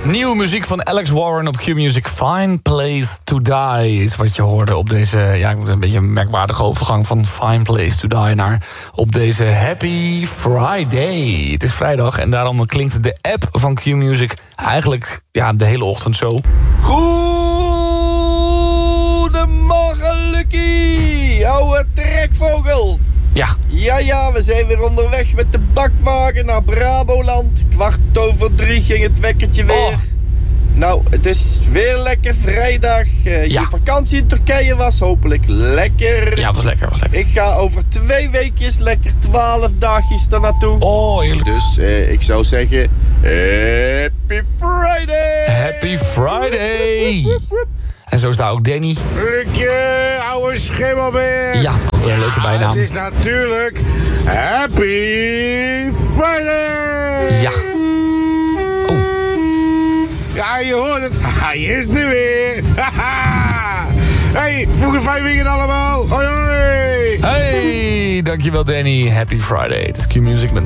Nieuwe muziek van Alex Warren op Q-Music. Fine Place to Die is wat je hoorde op deze... Ja, een beetje een merkwaardige overgang van Fine Place to Die naar... op deze Happy Friday. Het is vrijdag en daarom klinkt de app van Q-Music... eigenlijk de hele ochtend zo. Goedemorgen, Lucky. Oude trekvogel. Ja, we zijn weer onderweg met de bakwagen naar Braboland. 2:15 ging het wekkertje weer. Oh. Nou, het is weer lekker vrijdag. Je vakantie in Turkije was hopelijk lekker. Ja, was lekker. Ik ga over 2 weekjes lekker 12 dagjes ernaartoe. Oh, heerlijk. Dus ik zou zeggen, Happy Friday! Happy Friday! En zo is daar ook Danny. Lukje, ouwe schimmelbeer. Ja, ook een leuke bijnaam. Het is natuurlijk Happy Friday. Ja. Oh. Ja, je hoort het. Hij is er weer. Hey, vroege 5 weekend allemaal. Hoi, hoi. Hey, dankjewel Danny. Happy Friday. Het is Q-Music met